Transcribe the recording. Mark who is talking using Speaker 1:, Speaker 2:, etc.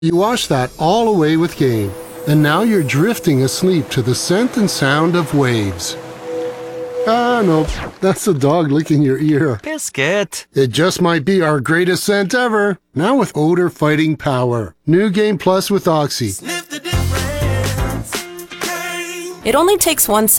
Speaker 1: You wash that all away with Gain, and now you're drifting asleep to the scent and sound of waves. Ah, no, that's the dog licking your ear.
Speaker 2: Biscuit.
Speaker 1: It just might be our greatest scent ever, now with odor-fighting power. New Gain Plus with Oxy.
Speaker 3: Sniff the difference. Gain.
Speaker 4: It only takes one